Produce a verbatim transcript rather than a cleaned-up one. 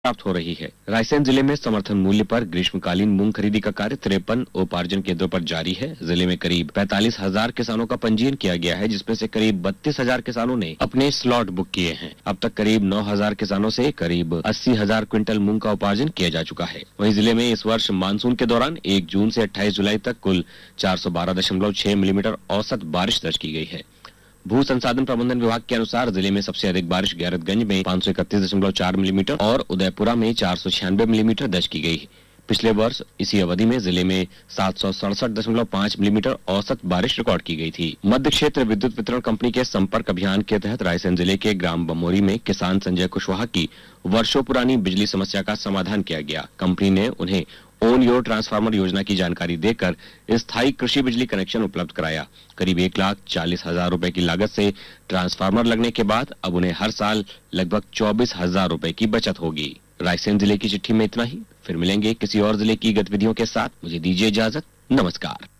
प्राप्त हो रही है। रायसेन जिले में समर्थन मूल्य पर ग्रीष्मकालीन मूंग खरीदी का कार्य तिरपन उपार्जन केंद्रों पर जारी है। जिले में करीब पैंतालीस हजार किसानों का पंजीयन किया गया है, जिसमें से करीब बत्तीस हजार किसानों ने अपने स्लॉट बुक किए हैं। अब तक करीब नौ हजार किसानों से करीब अस्सी हजार क्विंटल मूंग का उपार्जन किया जा चुका है। वहीं जिले में इस वर्ष मानसून के दौरान एक जून से अट्ठाईस जुलाई तक कुल चार सौ बारह दशमलव छह मिलीमीटर औसत बारिश दर्ज की गई है। भू संसाधन प्रबंधन विभाग के अनुसार जिले में सबसे अधिक बारिश गैरतगंज में पाँच सौ इकतीस दशमलव चार मिलीमीटर और उदयपुरा में चार सौ छियानवे मिलीमीटर दर्ज की गई। पिछले वर्ष इसी अवधि में जिले में सात सौ सड़सठ दशमलव पाँच मिलीमीटर औसत बारिश रिकॉर्ड की गई थी। मध्य क्षेत्र विद्युत वितरण कंपनी के संपर्क अभियान के तहत रायसेन जिले के ग्राम बमोरी में किसान संजय कुशवाहा की वर्षों पुरानी बिजली समस्या का समाधान किया गया। कंपनी ने उन्हें ओन योर ट्रांसफार्मर योजना की जानकारी देकर स्थायी कृषि बिजली कनेक्शन उपलब्ध कराया। करीब एक लाख चालीस हजार रूपए की लागत से ट्रांसफार्मर लगने के बाद अब उन्हें हर साल लगभग चौबीस हजार रूपए की बचत होगी। रायसेन जिले की चिट्ठी में इतना ही। फिर मिलेंगे किसी और जिले की गतिविधियों के साथ। मुझे दीजिए इजाजत। नमस्कार।